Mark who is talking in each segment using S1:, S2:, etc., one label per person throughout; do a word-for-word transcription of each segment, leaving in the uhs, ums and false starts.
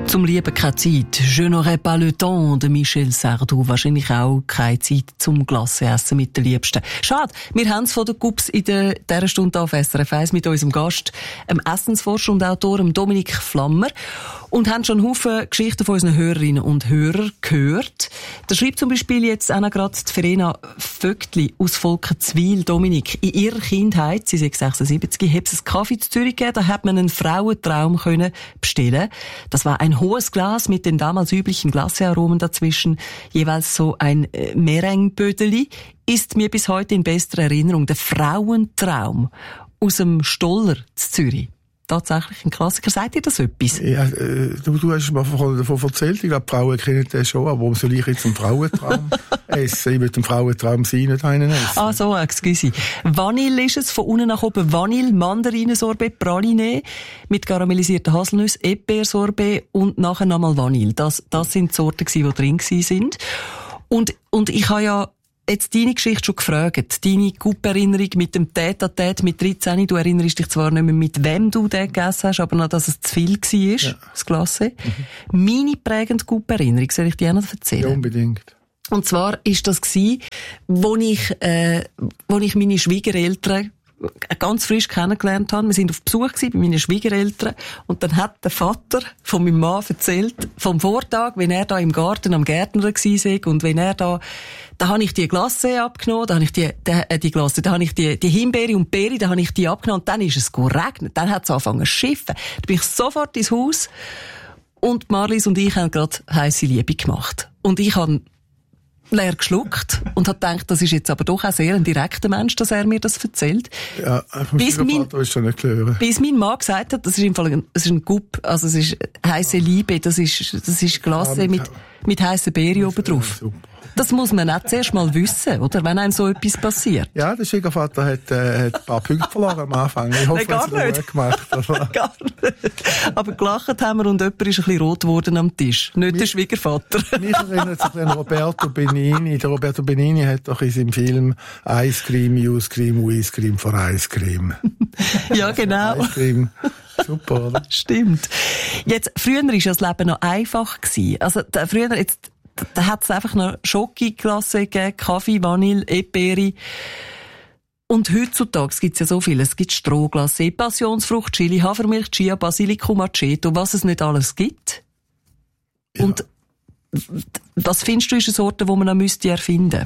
S1: Zum Lieben keine Zeit. Je n'aurais pas le temps, de Michel Sardou. Wahrscheinlich auch keine Zeit zum Glasse essen mit den Liebsten. Schade, wir haben es von den Gups in der, dieser Stunde auf S R F eins mit unserem Gast, dem Essensforscher und Autor, dem Dominik Flammer. Und haben schon Haufen Geschichten von unseren Hörerinnen und Hörern gehört. Da schreibt zum Beispiel jetzt auch noch gerade die Verena Vögtli aus Volkenzwil. Dominik, in ihrer Kindheit, sie sagt sechsundsiebzig, hat es einen Kaffee in Zürich gegeben, da hat man einen Frauentraum können bestellen. Das war ein hohes Glas mit den damals üblichen Glacearomen dazwischen, jeweils so ein äh, Meringue-Bödeli, ist mir bis heute in bester Erinnerung. Der Frauentraum aus dem Stoller zu Zürich. Tatsächlich ein Klassiker. Sagt ihr das etwas?
S2: Ja, äh, du, du hast mir davon erzählt, ich glaube, die Frauen kennen das schon, aber warum soll ich jetzt einen Frauentraum essen? Ich will einen Frauentraum sein, nicht einen essen.
S1: Ah, so, excuse. Vanille ist es, von unten nach oben Vanille, Mandarinensorbet, Praline mit karamellisierten Haselnüssen, Erdbeersorbet und nachher nochmal Vanille. Das, das sind die Sorten, die drin waren. Und, und ich habe ja jetzt deine Geschichte schon gefragt. Deine Coupe-Erinnerung mit dem Tête-à-Tête mit dreizehn. Du erinnerst dich zwar nicht mehr, mit wem du den gegessen hast, aber noch, dass es zu viel war, ja. Das Glace. Mhm. Meine prägende Coupe-Erinnerung, soll ich dir auch noch erzählen?
S2: Ja, unbedingt.
S1: Und zwar ist das gsi, wo ich, äh, wo ich meine Schwiegereltern ganz frisch kennengelernt habe. Wir sind auf Besuch gewesen bei meinen Schwiegereltern und dann hat der Vater von meinem Mann erzählt vom Vortag, wenn er da im Garten am Gärtner gsi sei und wenn er da, da habe ich die Glace abgenommen, da habe ich die, die, äh, die Glace, da habe ich die, die Himbeere und Beere, da habe ich die abgenommen und dann ist es geregnet, dann hat es angefangen zu schiffen. Da bin ich sofort ins Haus und Marlies und ich haben gerade heisse Liebe gemacht. Und ich habe leer geschluckt und hat gedacht, das ist jetzt aber doch auch sehr ein direkter Mensch, dass er mir das erzählt.
S2: Ja, bis mein, ist schon nicht hören.
S1: Bis mein Mann gesagt hat, das ist im Fall ein, das ist ein Gup, also es ist heisse Liebe, das ist, das ist Glace mit, mit heissen Beeren oben drauf. Das muss man auch zuerst mal wissen, oder? Wenn einem so etwas passiert.
S2: Ja, der Schwiegervater hat, äh, hat ein paar Punkte verloren am Anfang. Ich hoffe,
S1: er hat es gut gemacht. Gar nicht. Aber gelacht haben wir und jemand ist ein bisschen rot geworden am Tisch. Nicht mich, der Schwiegervater.
S2: Mich erinnert sich an Roberto Benigni. Der Roberto Benigni hat doch in seinem Film Ice Cream, Ice Cream, Ice Cream for Ice Cream.
S1: Ja, genau.
S2: Ice Cream. Super, oder?
S1: Stimmt. Jetzt, früher war das Leben noch einfach gewesen. Also, da, früher, jetzt, da hat es einfach noch Schokoglace gegeben, Kaffee, Vanille, Erdbeere. Und heutzutage gibt es ja so viel. Es gibt Strohglace, Passionsfrucht, Chili, Hafermilch, Chia, Basilikum, Aceto, was es nicht alles gibt. Ja. Und was findest du, ist eine Sorte, die man noch müsste erfinden?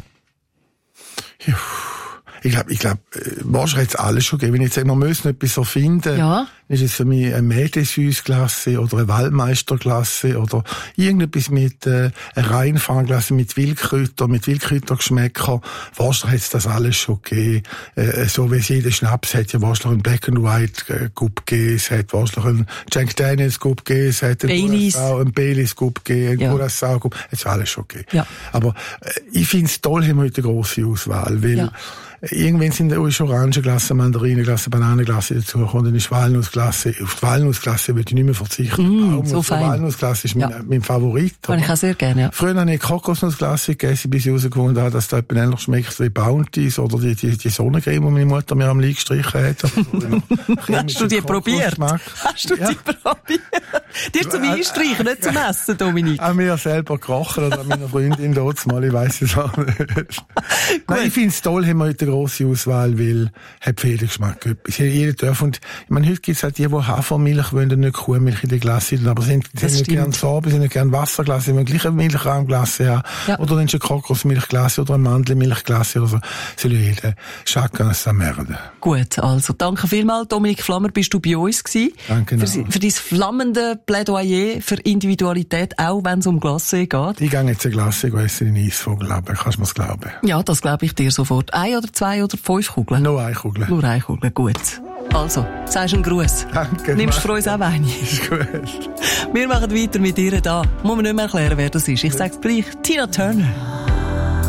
S2: Ja. Ich glaube, ich glaube, wahrscheinlich hat es alles schon gegeben. Wenn ich jetzt immer müssen etwas erfinden,
S1: ja.
S2: ist es für mich eine Mädesüßglasse oder eine Waldmeisterglasse oder irgendetwas mit äh, einer Rheinfahnglasse mit Wildkräuter, mit Wildkräutergeschmäcker. Wahrscheinlich hat es das alles schon gegeben. Äh, so wie es jeder Schnaps hat ja wahrscheinlich einen Black and White äh, Gup gegeben, es hat wahrscheinlich einen Jack Daniels Gup gegeben, es hat einen Curacao, einen Baileys Gup gegeben, einen Curacao Gup, es hat alles schon gegeben. Ja. Aber äh, ich finde es toll, haben wir heute eine grosse Auswahl, weil ja. Irgendwann sind da auch Orangenglasse, Mandarinenglasse, Bananenglasse dazugekommen, dann ist Walnussglasse. Auf die Walnussglasse würde ich nicht mehr verzichten.
S1: Mm, so fein.
S2: Walnussglasse ist mein, ja. mein Favorit.
S1: Kann ich auch sehr gerne, ja.
S2: Früher habe ich Kokosnussglasse gegessen, bis ich herausgefunden habe, dass das etwas ähnlich schmeckt wie Bounties oder die, die, die Sonnencreme, die meine Mutter mir am Lee gestrichen hat.
S1: Hast du die probiert? Hast du ja. die probiert? Die ist zum Einstreichen, nicht zum Essen, Dominik.
S2: An mir selber gerochen oder an meiner Freundin dort mal, ich weiss es auch nicht. Nein, ich finde es toll, haben wir heute eine grosse Auswahl, weil hat viel Geschmack etwas. Jeder darf. Und ich meine, heute gibt es halt die, die Hafermilch wollen, und nicht Kuhmilch in der Glasse, aber sie sind nicht gern Sorbe, sie sind nicht gern Wasserglasse, sie wollen gleich eine Milchrahmglasse haben. Ja. Oder dann ist eine Kokosmilchglasse oder eine Mandelmilchglasse oder so. Soll jeder chacun sa merde.
S1: Gut, also danke vielmals, Dominik Flammer, bist du bei uns gewesen.
S2: Danke.
S1: Für, für dein flammende Plädoyer für Individualität, auch wenn es um Glace geht.
S2: Ich gehe jetzt eine Glace essen in Eisvogel, aber kannst du mir's glauben?
S1: Ja, das glaube ich dir sofort. Ein oder zwei oder fünf Kugeln?
S2: Nur eine Kugel.
S1: Nur eine Kugel, gut. Also, sagst du einen Gruß.
S2: Danke.
S1: Nimmst für uns auch Wein?
S2: Ist gut.
S1: Wir machen weiter mit ihr da. Muss man nicht mehr erklären, wer das ist. Ich sag's gleich. Tina Turner.